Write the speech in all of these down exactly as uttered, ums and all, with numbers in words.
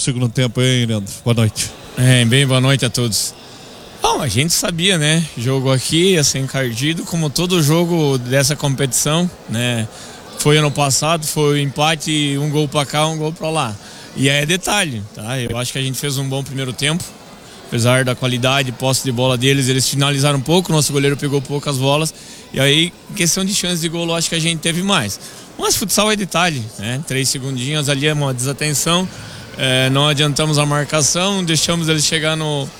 segundo tempo, hein, Leandro? Boa noite. É, bem, boa noite a todos. Bom, a gente sabia, né? Jogo aqui ia ser encardido, como todo jogo dessa competição, né? Foi ano passado, foi empate, um gol pra cá, um gol pra lá. E aí é detalhe, tá? Eu acho que a gente fez um bom primeiro tempo, apesar da qualidade, posse de bola deles, eles finalizaram um pouco, nosso goleiro pegou poucas bolas. E aí, em questão de chance de gol, eu acho que a gente teve mais. Mas futsal é detalhe, né? Três segundinhos ali é uma desatenção, é, não adiantamos a marcação, deixamos eles chegar no,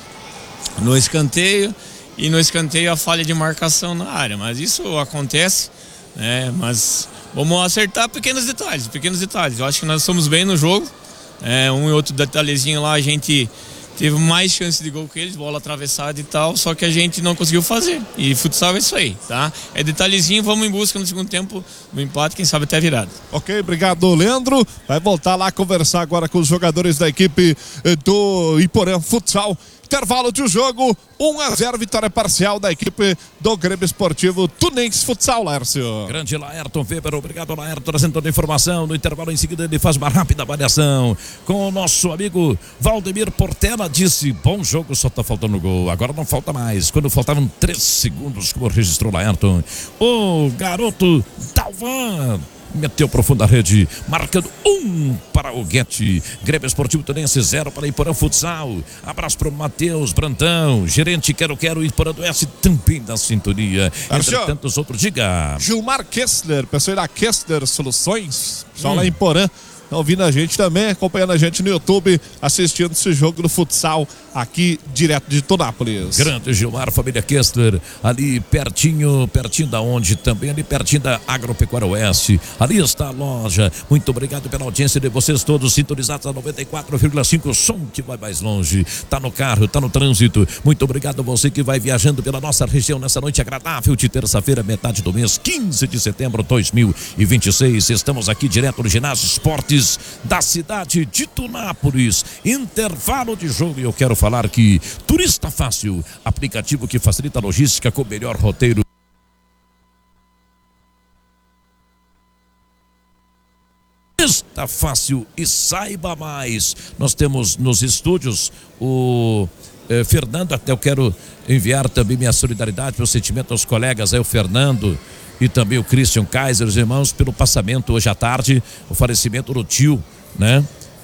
no escanteio, e no escanteio a falha de marcação na área. Mas isso acontece, né? Mas vamos acertar pequenos detalhes, pequenos detalhes. Eu acho que nós estamos bem no jogo, é, um e outro detalhezinho lá a gente teve mais chance de gol que eles, bola atravessada e tal, só que a gente não conseguiu fazer. E futsal é isso aí, tá? É detalhezinho, vamos em busca no segundo tempo do empate, quem sabe até a virada. Ok, obrigado, Leandro. Vai voltar lá conversar agora com os jogadores da equipe do Iporã Futsal. Intervalo de jogo, um a zero, vitória parcial da equipe do Grêmio Esportivo Tunense Futsal, Lércio. Grande Laerton Weber, obrigado, Laerton, trazendo toda a informação. No intervalo em seguida ele faz uma rápida avaliação com o nosso amigo Valdemir Portela. Disse, bom jogo, só tá faltando gol, agora não falta mais. Quando faltavam três segundos, como registrou Laerton, o garoto Dalvan meteu profunda rede, marcando um para o Guete. Grêmio Esportivo Tunense, zero para Iporã Futsal. Abraço para o Matheus Brandão, gerente Quero Quero Iporã do Oeste, também da sintonia. Entre tantos outros, diga. Gilmar Kessler, pessoal da Kessler Soluções, pessoal hum. lá em Iporã, ouvindo a gente também, acompanhando a gente no YouTube, assistindo esse jogo do futsal aqui direto de Tonápolis. Grande Gilmar, família Kessler, ali pertinho, pertinho da onde? Também ali pertinho da Agropecuária Oeste. Ali está a loja. Muito obrigado pela audiência de vocês todos sintonizados a noventa e quatro vírgula cinco, som que vai mais longe. Tá no carro, tá no trânsito. Muito obrigado a você que vai viajando pela nossa região nessa noite agradável de terça-feira, metade do mês, quinze de setembro de dois mil e vinte e seis. Estamos aqui direto no ginásio Esportes da cidade de Tunápolis. Intervalo de jogo e eu quero falar que Turista Fácil, aplicativo que facilita a logística com o melhor roteiro. Está fácil e saiba mais. Nós temos nos estúdios o eh, Fernando, até eu quero enviar também minha solidariedade, meu sentimento aos colegas, aí o Fernando e também o Christian Kaiser, os irmãos, pelo passamento hoje à tarde, o falecimento do tio, né?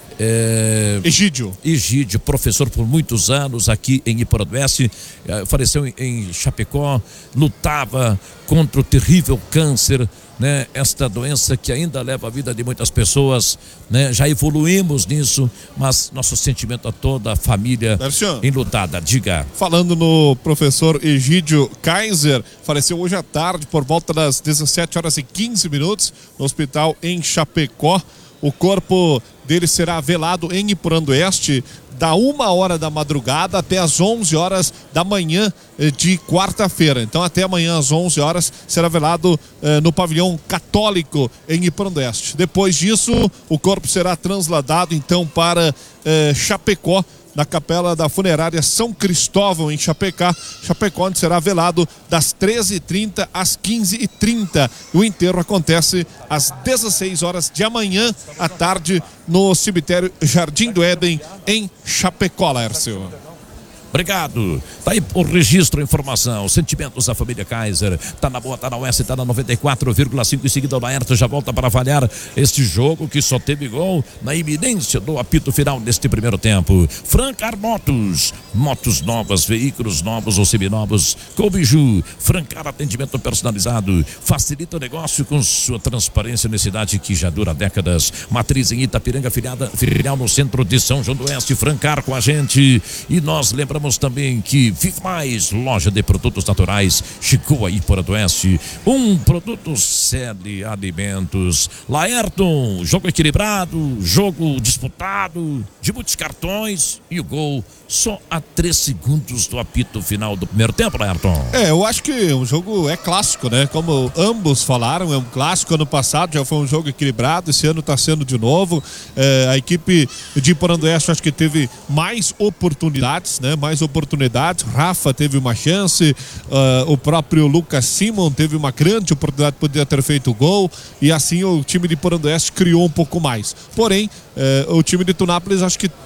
É... Egídio. Egídio, professor por muitos anos aqui em Iporã do Oeste, é, faleceu em, em Chapecó, lutava contra o terrível câncer, né? Esta doença que ainda leva a vida de muitas pessoas, né? Já evoluímos nisso, mas nosso sentimento a toda a família enlutada. Diga. Falando no professor Egídio Kaiser, faleceu hoje à tarde por volta das dezessete horas e quinze minutos no hospital em Chapecó. O corpo dele será velado em Iporã do Oeste da uma hora da madrugada até as onze horas da manhã de quarta-feira. Então até amanhã às onze horas será velado eh, no pavilhão católico em Iporã do Oeste. Depois disso, o corpo será transladado então para eh, Chapecó, na capela da funerária São Cristóvão em Chapecó, Chapecó, onde será velado das treze e trinta às quinze e trinta. O enterro acontece às dezesseis horas de amanhã à tarde no cemitério Jardim do Éden em Chapecó, Lércio. Obrigado. Tá aí o registro, a informação, sentimentos da família Kaiser. Tá na boa, tá na Oeste, tá na noventa e quatro vírgula cinco. Em seguida, o Laerto já volta para avaliar este jogo que só teve gol na iminência do apito final neste primeiro tempo. Francar Motos, motos novas, veículos novos ou seminovos com Biju. Francar atendimento personalizado, facilita o negócio com sua transparência na cidade que já dura décadas. Matriz em Itapiranga, filiada, filial no centro de São João do Oeste. Francar com a gente. E nós lembramos também que Vive Mais, loja de produtos naturais, chegou aí Iporã do Oeste. Um produto Celi Alimentos. Laerton, jogo equilibrado, jogo disputado, de muitos cartões e o gol só a três segundos do apito final do primeiro tempo, Laerton. É, eu acho que o jogo é clássico, né? Como ambos falaram, é um clássico. Ano passado já foi um jogo equilibrado, esse ano está sendo de novo. É, a equipe de Iporã do Oeste acho que teve mais oportunidades, né? Mais oportunidades. Rafa teve uma chance, uh, o próprio Lucas Simon teve uma grande oportunidade, poderia ter feito o gol, e assim o time de Iporã do Oeste criou um pouco mais. Porém, uh, o time de Tunápolis acho que